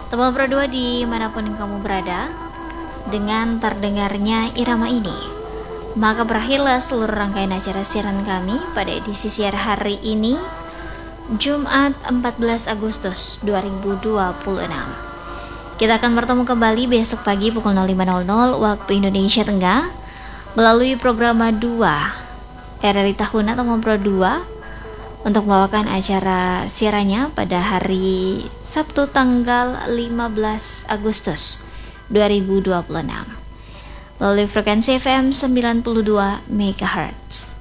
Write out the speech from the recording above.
Teman berdua dimanapun kamu berada, dengan terdengarnya irama ini, maka berakhirlah seluruh rangkaian acara siaran kami pada edisi siar hari ini, Jumat 14 Agustus 2026. Kita akan bertemu kembali besok pagi pukul 05.00 waktu Indonesia Tengah melalui program 2 RRI Tahuna atau Pro 2 untuk membawakan acara siarannya pada hari Sabtu tanggal 15 Agustus 2026 melalui frekuensi FM 92 MHz.